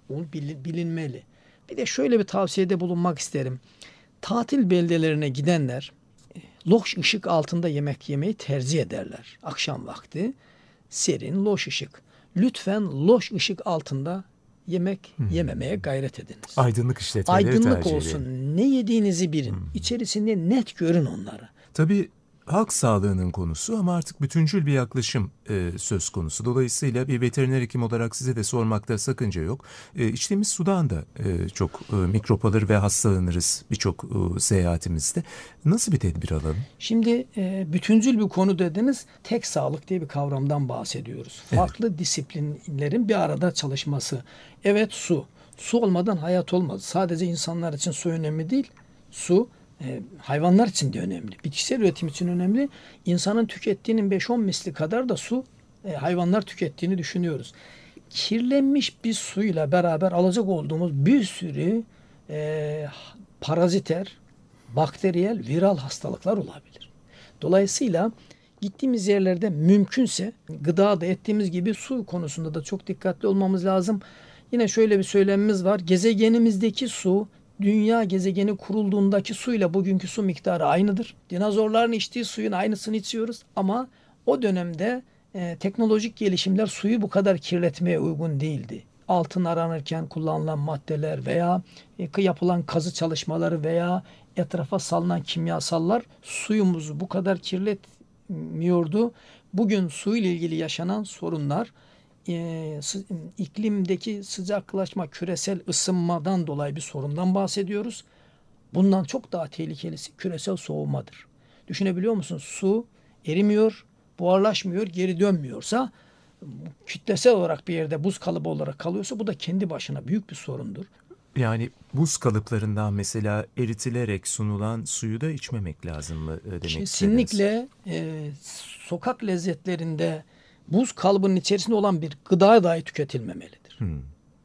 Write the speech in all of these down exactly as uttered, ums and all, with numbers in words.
Bu bilinmeli. Bir de şöyle bir tavsiyede bulunmak isterim. Tatil beldelerine gidenler loş ışık altında yemek yemeyi tercih ederler. Akşam vakti serin, loş ışık. Lütfen loş ışık altında yemek Hmm. yememeye gayret ediniz. Aydınlık işletmeleri Aydınlık tercih olsun. edelim. Ne yediğinizi bilin. Hmm. İçerisinde net görün onları. Tabii halk sağlığının konusu ama artık bütüncül bir yaklaşım e, söz konusu. Dolayısıyla bir veteriner hekim olarak size de sormakta sakınca yok. E, içtiğimiz sudan da e, çok e, mikrop alır ve hastalanırız birçok e, seyahatimizde. Nasıl bir tedbir alalım? Şimdi e, bütüncül bir konu dediniz. Tek sağlık diye bir kavramdan bahsediyoruz. Farklı evet. disiplinlerin bir arada çalışması. Evet, su. Su olmadan hayat olmaz. Sadece insanlar için su önemli değil. Su e, hayvanlar için de önemli. Bitkisel üretim için önemli. İnsanın tükettiğinin beş on misli kadar da su e, hayvanlar tükettiğini düşünüyoruz. Kirlenmiş bir suyla beraber alacak olduğumuz bir sürü e, paraziter, bakteriyel, viral hastalıklar olabilir. Dolayısıyla gittiğimiz yerlerde mümkünse gıdada ettiğimiz gibi su konusunda da çok dikkatli olmamız lazım. Yine şöyle bir söylemimiz var. Gezegenimizdeki su, dünya gezegeni kurulduğundaki suyla bugünkü su miktarı aynıdır. Dinozorların içtiği suyun aynısını içiyoruz ama o dönemde e, teknolojik gelişimler suyu bu kadar kirletmeye uygun değildi. Altın aranırken kullanılan maddeler veya e, yapılan kazı çalışmaları veya etrafa salınan kimyasallar suyumuzu bu kadar kirletmiyordu. Bugün su ile ilgili yaşanan sorunlar e, iklimdeki sıcaklaşma, küresel ısınmadan dolayı bir sorundan bahsediyoruz. Bundan çok daha tehlikelisi küresel soğumadır. Düşünebiliyor musunuz? Su erimiyor, buharlaşmıyor, geri dönmüyorsa, kütlesel olarak bir yerde buz kalıbı olarak kalıyorsa bu da kendi başına büyük bir sorundur. Yani buz kalıplarından mesela eritilerek sunulan suyu da içmemek lazım mı demek istediniz? Kesinlikle e, sokak lezzetlerinde buz kalıbının içerisinde olan bir gıda dahi tüketilmemelidir. Hmm.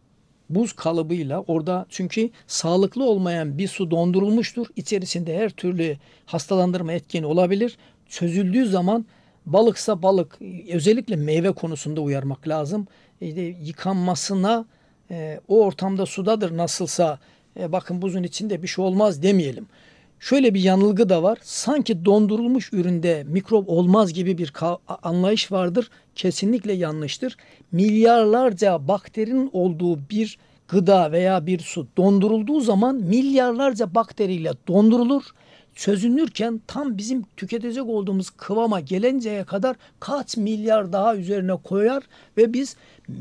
Buz kalıbıyla orada, çünkü sağlıklı olmayan bir su dondurulmuştur. İçerisinde her türlü hastalandırma etkeni olabilir. Çözüldüğü zaman balıksa balık, özellikle meyve konusunda uyarmak lazım. E, yıkanmasına e, o ortamda sudadır nasılsa e, bakın buzun içinde bir şey olmaz demeyelim. Şöyle bir yanılgı da var. Sanki dondurulmuş üründe mikrop olmaz gibi bir anlayış vardır. Kesinlikle yanlıştır. Milyarlarca bakterinin olduğu bir gıda veya bir su dondurulduğu zaman milyarlarca bakteriyle dondurulur. Çözünürken tam bizim tüketecek olduğumuz kıvama gelinceye kadar kaç milyar daha üzerine koyar ve biz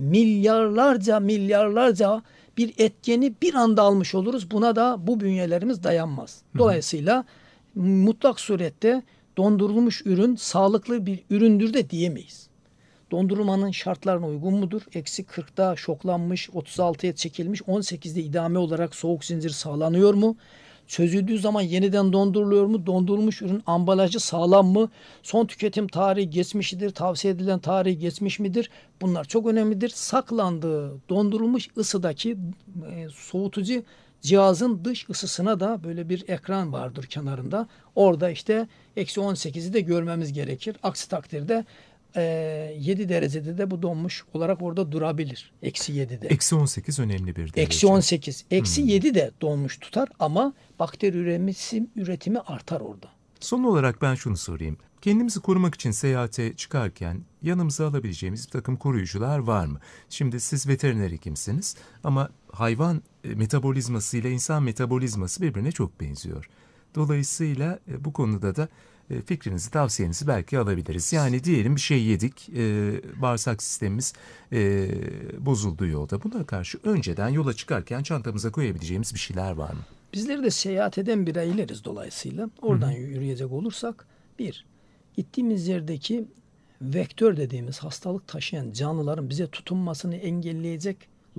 milyarlarca milyarlarca bir etkeni bir anda almış oluruz. Buna da bu bünyelerimiz dayanmaz. Dolayısıyla mutlak surette dondurulmuş ürün sağlıklı bir üründür de diyemeyiz. Dondurulmanın şartlarına uygun mudur? Eksi kırkta şoklanmış, otuz altıya çekilmiş, on sekizde idame olarak soğuk zincir sağlanıyor mu? Çözüldüğü zaman yeniden donduruluyor mu? Dondurulmuş ürün ambalajı sağlam mı? Son tüketim tarihi geçmiş midir? Tavsiye edilen tarihi geçmiş midir? Bunlar çok önemlidir. Saklandığı dondurulmuş ısıdaki e, soğutucu cihazın dış ısısına da böyle bir ekran vardır kenarında. Orada işte eksi on sekizi de görmemiz gerekir. Aksi takdirde e, yedi derecede de bu donmuş olarak orada durabilir. Eksi yedide. Eksi on sekiz önemli bir derece. Eksi on sekiz. Eksi hmm. yedi de donmuş tutar ama bakteri üretimi, üretimi artar orada. Son olarak ben şunu sorayım. Kendimizi korumak için seyahate çıkarken yanımıza alabileceğimiz bir takım koruyucular var mı? Şimdi siz veteriner hekimsiniz ama hayvan metabolizması ile insan metabolizması birbirine çok benziyor. Dolayısıyla bu konuda da fikrinizi, tavsiyenizi belki alabiliriz. Yani diyelim bir şey yedik, e, bağırsak sistemimiz e, bozuldu yolda. Buna karşı önceden yola çıkarken çantamıza koyabileceğimiz bir şeyler var mı? Bizleri de seyahat eden bireyleriz dolayısıyla. Oradan Hı-hı. yürüyecek olursak, bir, gittiğimiz yerdeki vektör dediğimiz hastalık taşıyan canlıların bize tutunmasını engelleyecek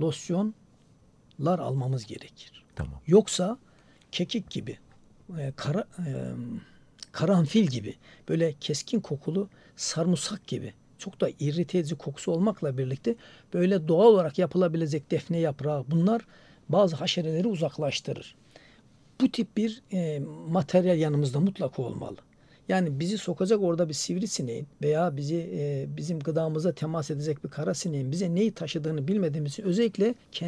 losyonlar almamız gerekir. Tamam. Yoksa kekik gibi, e, kara... E, karanfil gibi, böyle keskin kokulu sarımsak gibi çok da irite edici kokusu olmakla birlikte böyle doğal olarak yapılabilecek defne yaprağı, bunlar bazı haşereleri uzaklaştırır. Bu tip bir e, materyal yanımızda mutlaka olmalı. Yani bizi sokacak orada bir sivrisineğin veya bizi e, bizim gıdamıza temas edecek bir karasineğin bize neyi taşıdığını bilmediğimiz için özellikle kendi